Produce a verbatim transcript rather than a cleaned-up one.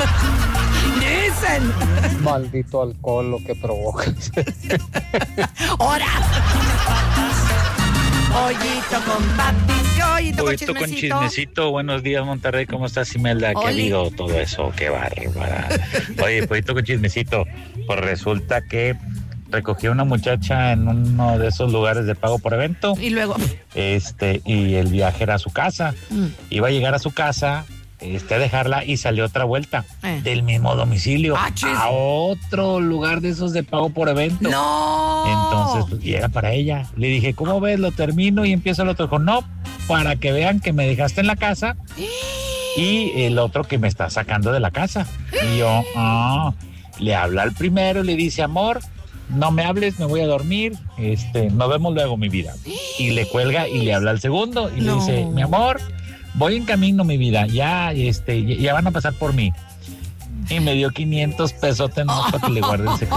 Dicen. Maldito alcohol lo que provoca. ¡Hora! Pollito con patis, pollito con Pollito con chismecito. chismecito. Buenos días, Monterrey. ¿Cómo estás, Imelda? ¿Qué ha Oli. habido todo eso? Qué bárbara. Oye, Pollito con chismecito. Pues resulta que recogí a una muchacha en uno de esos lugares de pago por evento. Y luego. Este, y el viaje era a su casa. Mm. Iba a llegar a su casa, este, a dejarla y salió otra vuelta Eh. del mismo domicilio Ah, chis. a otro lugar de esos de pago por evento. ¡No! Entonces, pues, y era para ella. Le dije, ¿cómo ves? Lo termino y empiezo el otro. Dijo, no, para que vean que me dejaste en la casa y el otro que me está sacando de la casa. Y yo, ah, le habla al primero y le dice, amor, no me hables, me voy a dormir, este, nos vemos luego, mi vida. Y le cuelga y le habla al segundo y No. le dice, mi amor, voy en camino, mi vida, ya, este, ya, ya van a pasar por mí. Y me dio quinientos pesos para que le guarde el secreto.